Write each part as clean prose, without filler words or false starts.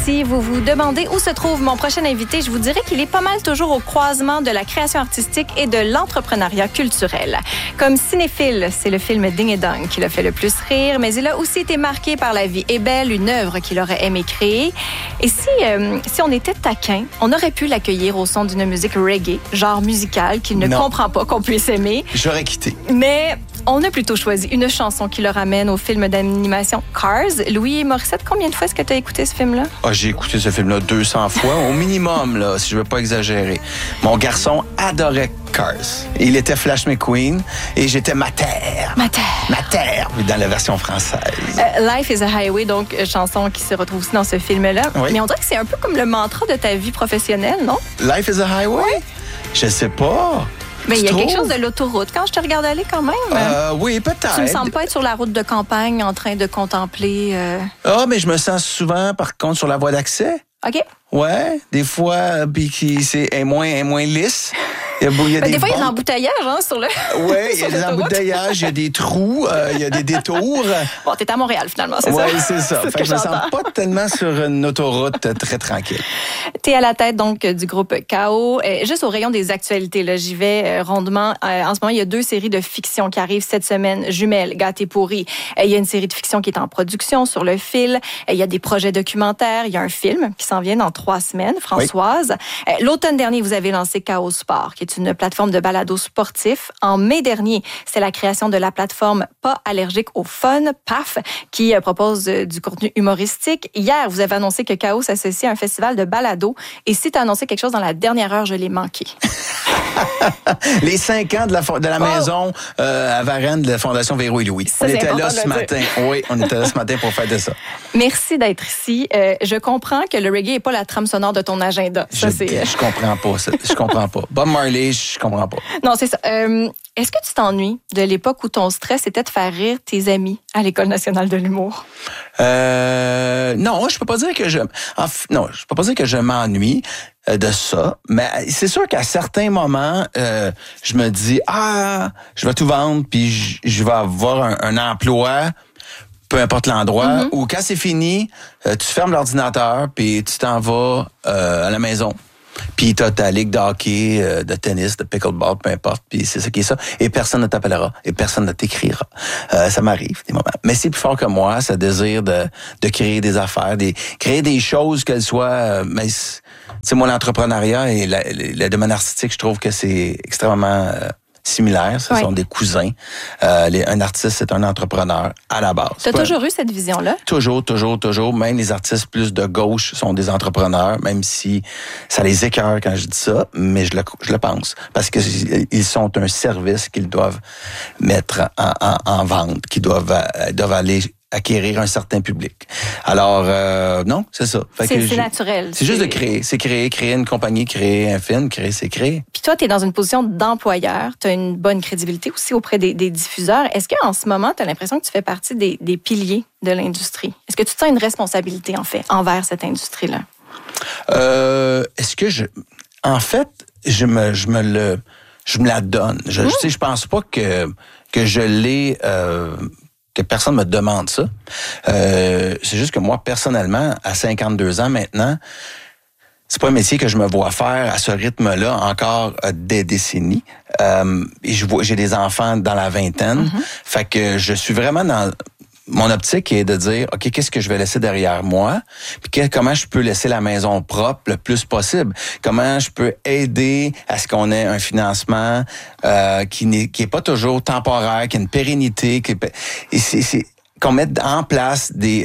Si vous vous demandez où se trouve mon prochain invité, je vous dirais qu'il est pas mal toujours au croisement de la création artistique et de l'entrepreneuriat culturel. Comme cinéphile, c'est le film Ding et Dong qui l'a fait le plus rire, mais il a aussi été marqué par La vie est belle, une œuvre qu'il aurait aimé créer. Et si on était taquin, on aurait pu l'accueillir au son d'une musique reggae, genre musical qu'il ne comprend pas qu'on puisse aimer. J'aurais quitté. Mais on a plutôt choisi une chanson qui le ramène au film d'animation Cars. Louis Morissette, combien de fois est-ce que tu as écouté ce film-là? Ah, j'ai écouté ce film-là 200 fois, au minimum, là, si je veux pas exagérer. Mon garçon adorait Cars. Il était Flash McQueen et j'étais Mater. Mater, dans la version française. Life is a Highway, donc chanson qui se retrouve aussi dans ce film-là. Oui. Mais on dirait que c'est un peu comme le mantra de ta vie professionnelle, non? Life is a Highway? Oui. Je sais pas. Mais il y a quelque chose de l'autoroute. Quand je te regarde aller quand même. Oui, peut-être. Tu me sembles pas être sur la route de campagne en train de contempler... mais je me sens souvent, par contre, sur la voie d'accès. OK. Ouais, des fois, puis c'est moins lisse. Des fois, il y a de l'embouteillage sur le. Oui, il y a des embouteillages, il y a des trous, il y a des détours. Bon, t'es à Montréal, finalement, c'est ça? Oui, c'est ça. Fait que je me sens pas tellement sur une autoroute très tranquille. T'es à la tête, donc, du groupe KO. Juste au rayon des actualités, là, j'y vais rondement. En ce moment, il y a 2 séries de fiction qui arrivent cette semaine. Jumelles, Gâté pourri. Il y a une série de fiction qui est en production sur le fil. Il y a des projets documentaires. Il y a un film qui s'en vient dans 3 semaines, Françoise. Oui. L'automne dernier, vous avez lancé KO Sport, qui est une plateforme de balado sportif. En mai dernier, c'est la création de la plateforme Pas allergique au fun, PAF, qui propose du contenu humoristique. Hier, vous avez annoncé que KO s'associe à un festival de balado. Et si tu as annoncé quelque chose dans la dernière heure, je l'ai manqué. Les 5 ans de la maison à Varennes de la Fondation Véro et Louis. On était là ce matin. Oui, on était là ce matin pour faire de ça. Merci d'être ici. Je comprends que le reggae n'est pas la trame sonore de ton agenda. Je comprends pas ça. Je comprends pas. Bob Marley, je comprends pas. Non, c'est ça. Est-ce que tu t'ennuies de l'époque où ton stress était de faire rire tes amis à l'École nationale de l'humour? Non, je peux pas dire que je peux pas dire que je m'ennuie de ça, mais c'est sûr qu'à certains moments, je me dis je vais tout vendre puis je vais avoir un emploi, peu importe l'endroit, ou quand c'est fini, tu fermes l'ordinateur puis tu t'en vas à la maison. Puis t'as ta ligue de hockey, de tennis, de pickleball, peu importe. Puis c'est ça qui est ça. Et personne ne t'appellera. Et personne ne t'écrira. Ça m'arrive, des moments. Mais c'est plus fort que moi, ce désir de créer des affaires, créer des choses, qu'elles soient... mais c'est moi, l'entrepreneuriat et le domaine artistique, je trouve que c'est extrêmement... similaires, ce sont des cousins. Un artiste, c'est un entrepreneur à la base. Tu as toujours eu cette vision-là? Toujours. Même les artistes plus de gauche sont des entrepreneurs, même si ça les écœure quand je dis ça, mais je le pense. Parce qu'ils sont un service qu'ils doivent mettre en vente, qu'ils doivent aller acquérir un certain public. Alors, non, c'est ça. C'est naturel. C'est juste de créer. C'est créer une compagnie, créer un film, c'est créer. Puis toi, tu es dans une position d'employeur. Tu as une bonne crédibilité aussi auprès des diffuseurs. Est-ce qu'en ce moment, tu as l'impression que tu fais partie des piliers de l'industrie? Est-ce que tu te sens une responsabilité, en fait, envers cette industrie-là? Est-ce que en fait, je me la donne. Je pense pas que je l'ai... que personne me demande ça. C'est juste que moi, personnellement, à 52 ans maintenant, c'est pas un métier que je me vois faire à ce rythme-là encore des décennies. Et j'ai des enfants dans la vingtaine. Fait que je suis vraiment dans... Mon optique est de dire, OK, qu'est-ce que je vais laisser derrière moi? Puis comment je peux laisser la maison propre le plus possible? Comment je peux aider à ce qu'on ait un financement qui est pas toujours temporaire, qui a une pérennité, qu'on mette en place des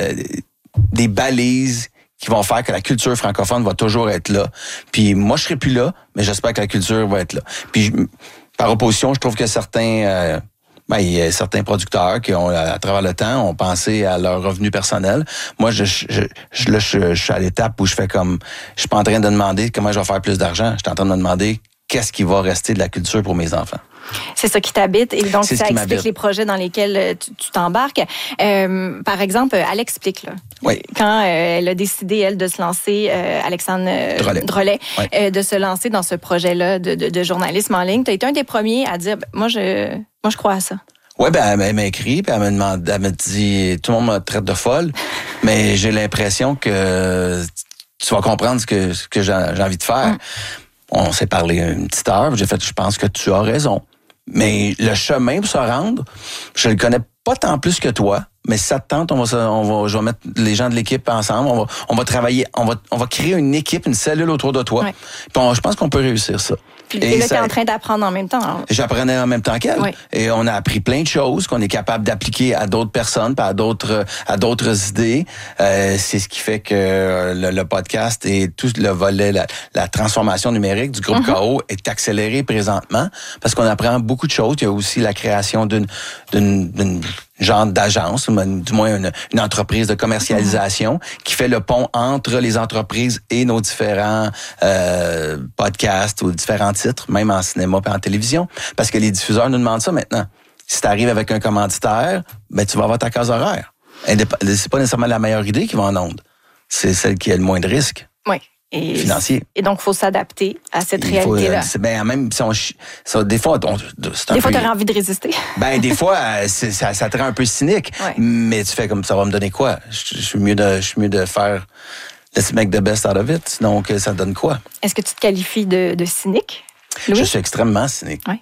balises qui vont faire que la culture francophone va toujours être là. Puis moi, je serai plus là, mais j'espère que la culture va être là. Puis par opposition, je trouve que certains il y a certains producteurs qui ont, à travers le temps, ont pensé à leur revenu personnel. Moi, je suis à l'étape où je fais comme, je suis pas en train de demander comment je vais faire plus d'argent. Je suis en train de me demander qu'est-ce qui va rester de la culture pour mes enfants. C'est ça qui t'habite et donc ça explique les projets dans lesquels tu t'embarques. Par exemple, elle explique là. Oui. Quand elle a décidé elle de se lancer, Alexandre Drolet, de se lancer dans ce projet-là de journalisme en ligne, tu as été un des premiers à dire moi je crois à ça. Ouais, ben elle m'a écrit, puis elle m'a dit, tout le monde me traite de folle, mais j'ai l'impression que tu vas comprendre ce que j'ai envie de faire. On s'est parlé une petite heure, j'ai fait, je pense que tu as raison. Mais le chemin pour se rendre, je le connais pas tant plus que toi, mais si ça te tente, je vais mettre les gens de l'équipe ensemble, on va travailler, on va créer une équipe, une cellule autour de toi. Ouais. Puis je pense qu'on peut réussir ça. Puis là, tu es en train d'apprendre en même temps. Hein? J'apprenais en même temps qu'elle. Oui. Et on a appris plein de choses qu'on est capable d'appliquer à d'autres personnes, puis à d'autres idées. C'est ce qui fait que le podcast et tout le volet, la transformation numérique du groupe KO est accéléré présentement parce qu'on apprend beaucoup de choses. Il y a aussi la création d'une genre d'agence, du moins une entreprise de commercialisation qui fait le pont entre les entreprises et nos différents podcasts ou différents titres, même en cinéma et en télévision, parce que les diffuseurs nous demandent ça maintenant. Si tu arrives avec un commanditaire, ben tu vas avoir ta case horaire. C'est pas nécessairement la meilleure idée qui va en onde. C'est celle qui a le moins de risques. Oui. Financier. Et donc, il faut s'adapter à cette réalité-là. Même si des fois, tu aurais envie de résister. Des fois, ça te rend un peu cynique. Ouais. Mais tu fais comme ça va me donner quoi? Je suis mieux de faire let's make the best out of it. Donc, ça donne quoi? Est-ce que tu te qualifies de cynique, Louis? Je suis extrêmement cynique. Oui.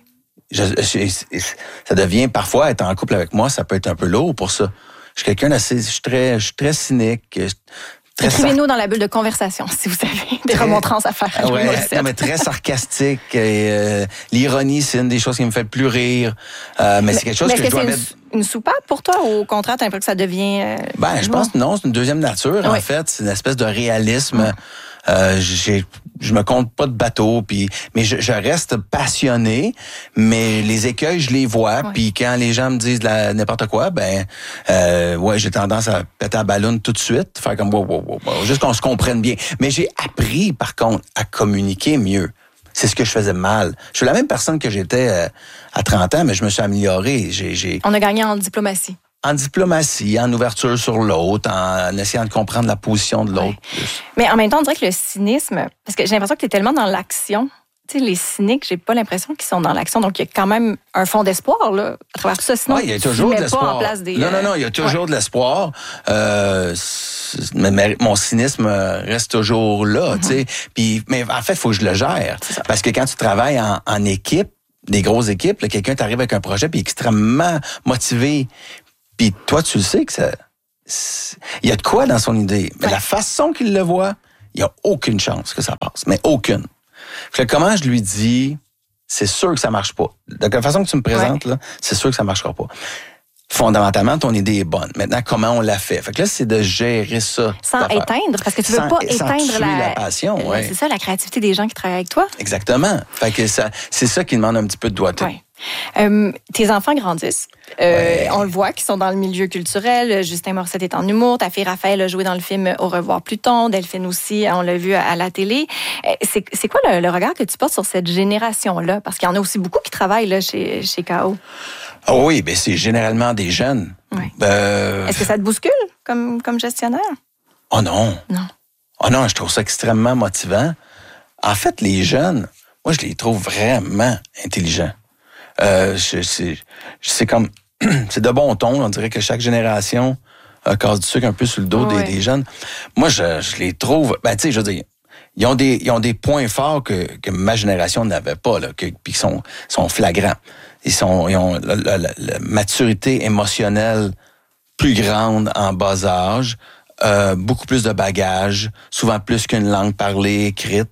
Ça devient parfois, être en couple avec moi, ça peut être un peu lourd pour ça. Je suis quelqu'un d'assez, je suis très cynique. Écrivez-nous dans la bulle de conversation si vous avez des remontrances à faire. Mais très sarcastique. Et, l'ironie, c'est une des choses qui me fait le plus rire. Mais c'est quelque chose que je dois mettre. Une soupape pour toi ou au contraire, t'as l'impression que ça devient. Je pense que non, c'est une deuxième nature. Oui. En fait, c'est une espèce de réalisme. Je me compte pas de bateau, mais je reste passionné, mais les écueils, je les vois, puis quand les gens me disent n'importe quoi, j'ai tendance à péter la ballonne tout de suite, faire comme wow, juste qu'on se comprenne bien. Mais j'ai appris, par contre, à communiquer mieux. C'est ce que je faisais mal. Je suis la même personne que j'étais à 30 ans, mais je me suis amélioré. On a gagné en diplomatie. En diplomatie, en ouverture sur l'autre, en essayant de comprendre la position de l'autre. Oui. Mais en même temps, on dirait que le cynisme, parce que j'ai l'impression que tu es tellement dans l'action. Tu sais, les cyniques, j'ai pas l'impression qu'ils sont dans l'action. Donc, il y a quand même un fond d'espoir là, à travers tout ça. Sinon, il y a toujours de l'espoir. Pas en place des, non, il y a toujours de l'espoir. Mais mon cynisme reste toujours là. Tu sais. Mais en fait, il faut que je le gère. Parce que quand tu travailles en équipe, des grosses équipes, là, quelqu'un t'arrive avec un projet puis extrêmement motivé. Puis toi, tu le sais que il y a de quoi dans son idée. Mais la façon qu'il le voit, il n'y a aucune chance que ça passe. Mais aucune. Fait que comment je lui dis, c'est sûr que ça marche pas. De la façon que tu me présentes, là, c'est sûr que ça marchera pas. Fondamentalement, ton idée est bonne. Maintenant, comment on l'a fait? Fait que là, c'est de gérer ça. Sans éteindre, parce que tu veux pas éteindre la passion. C'est ça, la créativité des gens qui travaillent avec toi. Exactement. Fait que c'est ça qui demande un petit peu de doigté. Ouais. Tes enfants grandissent. On le voit qu'ils sont dans le milieu culturel. Justin Morissette est en humour. Ta fille Raphaël a joué dans le film Au revoir Pluton. Delphine aussi, on l'a vu à la télé. C'est quoi le regard que tu portes sur cette génération-là? Parce qu'il y en a aussi beaucoup qui travaillent là, chez KO. Oh oui, c'est généralement des jeunes. Oui. Est-ce que ça te bouscule comme gestionnaire? Oh non. Non. Oh non, je trouve ça extrêmement motivant. En fait, les jeunes, moi, je les trouve vraiment intelligents. C'est comme, c'est de bon ton. On dirait que chaque génération casse du sucre un peu sur le dos des jeunes. Moi, je les trouve, tu sais, je veux dire, ils ont des points forts que ma génération n'avait pas, là, puis qui sont flagrants. Ils ont la maturité émotionnelle plus grande en bas âge, beaucoup plus de bagages, souvent plus qu'une langue parlée, écrite.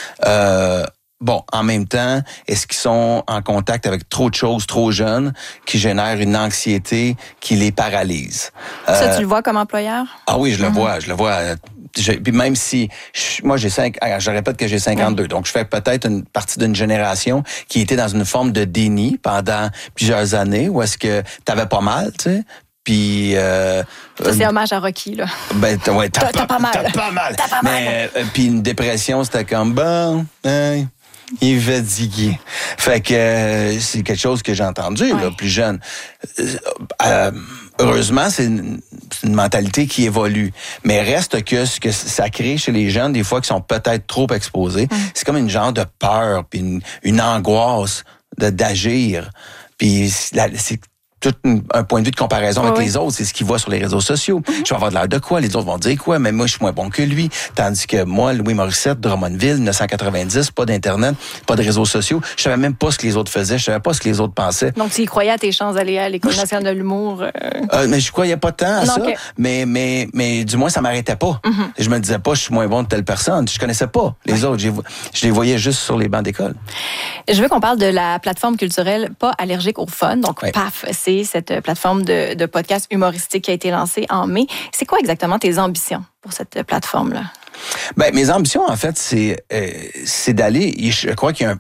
En même temps, est-ce qu'ils sont en contact avec trop de choses trop jeunes qui génèrent une anxiété qui les paralyse? Ça, tu le vois comme employeur? Ah oui, je le vois. Puis même si, je répète que j'ai 52, donc je fais peut-être une partie d'une génération qui était dans une forme de déni pendant plusieurs années, où est-ce que t'avais pas mal, tu sais? Puis ça, c'est hommage à Rocky, là. T'as pas mal. T'as pas mal. Mais puis une dépression, c'était comme il va diguer. Fait que c'est quelque chose que j'ai entendu là, plus jeune. Heureusement, c'est une mentalité qui évolue. Mais reste que ce que ça crée chez les jeunes, des fois, qui sont peut-être trop exposés, c'est comme une genre de peur, puis une angoisse d'agir. Puis c'est un point de vue de comparaison avec les autres. C'est ce qu'il voit sur les réseaux sociaux. Je vais avoir de l'air de quoi? Les autres vont dire quoi? Mais moi, je suis moins bon que lui. Tandis que moi, Louis Morissette, Drummondville, 1990, pas d'Internet, pas de réseaux sociaux. Je savais même pas ce que les autres faisaient. Je savais pas ce que les autres pensaient. Donc, tu y croyais à tes chances d'aller à l'École nationale de l'humour? Mais je croyais pas tant à ça. Okay. Mais du moins, ça m'arrêtait pas. Je me disais pas, je suis moins bon de telle personne. Je connaissais pas les autres. Je les voyais juste sur les bancs d'école. Je veux qu'on parle de la plateforme culturelle Pas allergique au fun. Donc, PAF, c'est cette plateforme de podcast humoristique qui a été lancée en mai. C'est quoi exactement tes ambitions pour cette plateforme-là? Ben, mes ambitions, en fait, c'est d'aller. Je crois qu'il y a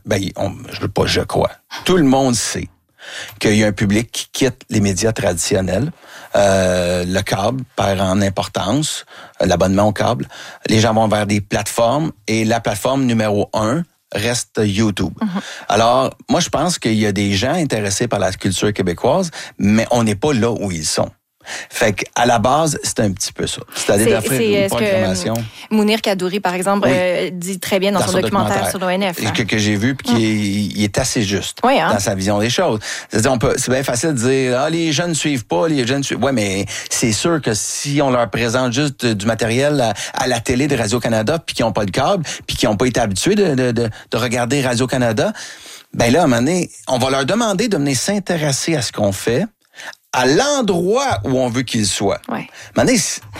je crois. Tout le monde sait qu'il y a un public qui quitte les médias traditionnels. Le câble perd en importance, l'abonnement au câble. Les gens vont vers des plateformes et la plateforme numéro 1 reste YouTube. Alors, moi, je pense qu'il y a des gens intéressés par la culture québécoise, mais on n'est pas là où ils sont. Fait qu'à la base, c'est un petit peu ça. C'est-à-dire d'offrir une programmation. Mounir Kadouri, par exemple, dit très bien dans son documentaire sur l'ONF. Que j'ai vu, puis il est assez juste dans sa vision des choses. C'est-à-dire, c'est bien facile de dire, les jeunes ne suivent pas, les jeunes suivent. Ouais, mais c'est sûr que si on leur présente juste du matériel à la télé de Radio-Canada, puis qu'ils n'ont pas de câble, puis qu'ils n'ont pas été habitués de regarder Radio-Canada, ben là, à un moment donné, on va leur demander de venir s'intéresser à ce qu'on fait, à l'endroit où on veut qu'ils soient. Maintenant,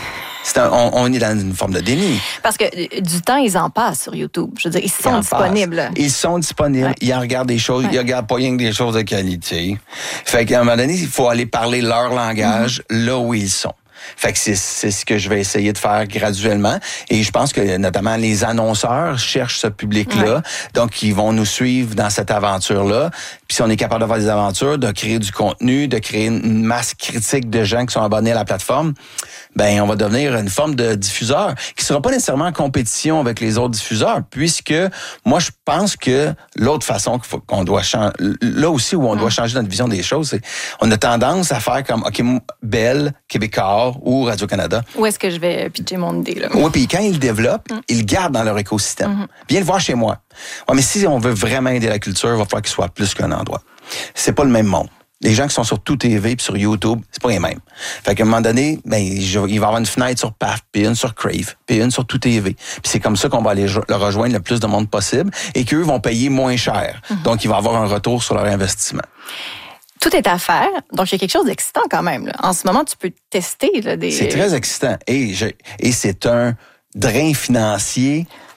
on est dans une forme de déni. Parce que du temps, ils en passent sur YouTube. Je veux dire, ils sont disponibles. Ils sont disponibles. Ils en regardent des choses. Ils regardent pas rien que des choses de qualité. Fait qu'à un moment donné, il faut aller parler leur langage là où ils sont. Fait que c'est ce que je vais essayer de faire graduellement. Et je pense que notamment les annonceurs cherchent ce public-là. Donc, ils vont nous suivre dans cette aventure-là. Puis si on est capable de faire des aventures, de créer du contenu, de créer une masse critique de gens qui sont abonnés à la plateforme, ben on va devenir une forme de diffuseur qui sera pas nécessairement en compétition avec les autres diffuseurs, puisque moi, je pense que l'autre façon qu'on doit changer, là aussi où on doit changer notre vision des choses, c'est on a tendance à faire comme, OK, Bell, Québécois ou Radio-Canada. Où est-ce que je vais pitcher mon idée, là? Oui, puis quand ils le développent, ils le gardent dans leur écosystème. Viens le voir chez moi. Ouais, mais si on veut vraiment aider la culture, il va falloir qu'il soit plus qu'un endroit. C'est pas le même monde. Les gens qui sont sur Tout TV puis sur YouTube, c'est pas les mêmes. Fait qu'à un moment donné, ben, il va y avoir une fenêtre sur PAF, puis une sur Crave, puis une sur Tout TV. Puis c'est comme ça qu'on va aller le rejoindre le plus de monde possible et qu'eux vont payer moins cher. Donc, ils vont avoir un retour sur leur investissement. Tout est à faire. Donc, il y a quelque chose d'excitant quand même. Là. En ce moment, tu peux tester. Là, C'est très excitant. Et c'est un drain financier